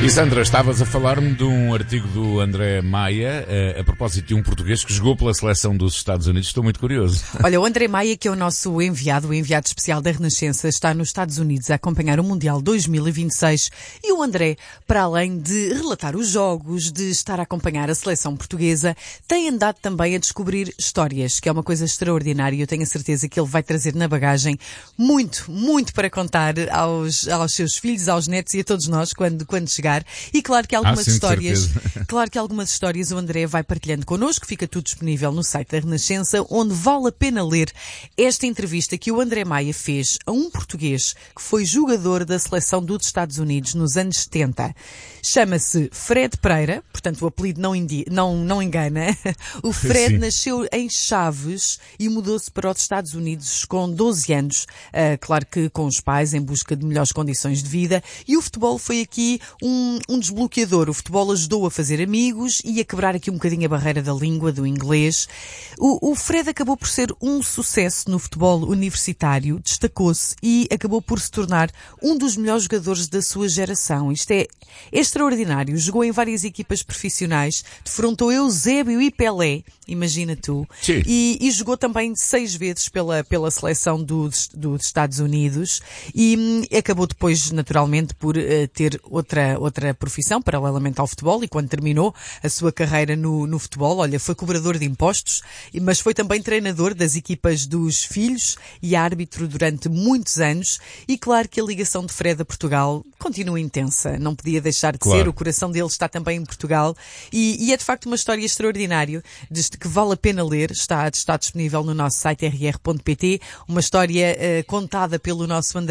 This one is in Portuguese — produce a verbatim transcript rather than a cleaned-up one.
E Sandra, estavas a falar-me de um artigo do André Maia a, a propósito de um português que jogou pela seleção dos Estados Unidos. Estou muito curioso. Olha, o André Maia, que é o nosso enviado, o enviado especial da Renascença, está nos Estados Unidos a acompanhar o Mundial dois mil e vinte e seis e o André, para além de relatar os jogos, de estar a acompanhar a seleção portuguesa, tem andado também a descobrir histórias, que é uma coisa extraordinária e eu tenho a certeza que ele vai trazer na bagagem muito, muito para contar aos, aos seus filhos, aos netos e a todos nós quando, quando chegar. E claro que algumas ah, sim, histórias, claro que algumas histórias o André vai partilhando connosco, fica tudo disponível no site da Renascença, onde vale a pena ler esta entrevista que o André Maia fez a um português que foi jogador da seleção dos Estados Unidos nos anos setenta. Chama-se Fred Pereira, portanto o apelido não, indi- não, não engana. O Fred Sim. nasceu em Chaves e mudou-se para os Estados Unidos com doze anos, uh, claro que com os pais em busca de melhores condições de vida, e o futebol foi aqui um, um desbloqueador. O futebol ajudou a fazer amigos e a quebrar aqui um bocadinho a barreira da língua, do inglês. O, o Fred acabou por ser um sucesso no futebol universitário, destacou-se e acabou por se tornar um dos melhores jogadores da sua geração. Isto é extraordinário. Jogou em várias equipas profissionais, defrontou Eusébio e Pelé, imagina tu, e, e jogou também seis vezes pela, pela seleção dos, dos Estados Unidos e hum, acabou depois, naturalmente, por uh, ter outra, outra profissão paralelamente ao futebol, e quando terminou a sua carreira no, no futebol, olha, foi cobrador de impostos, mas foi também treinador das equipas dos filhos e árbitro durante muitos anos, e claro que a ligação de Fred a Portugal continua intensa, não podia deixar de Claro. ser, o coração dele está também em Portugal, e, e é de facto uma história extraordinária, desde que vale a pena ler, está, está disponível no nosso site r r ponto p t, uma história uh, contada pelo nosso André